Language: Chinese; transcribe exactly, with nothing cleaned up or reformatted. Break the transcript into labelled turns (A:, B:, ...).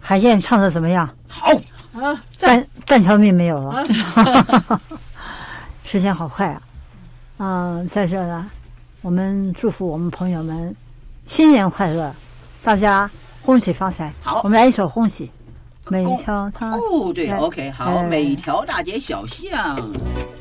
A: 海燕唱的怎么样？
B: 好
C: 啊，
A: 半半条命没有了。时间好快啊！嗯、呃，在这呢，我们祝福我们朋友们新年快乐，大家恭喜发财。
B: 好，
A: 我们来一首恭喜。每条大
B: 哦，对
A: 来
B: ，OK，好，
A: 来来
B: 每条大街小巷。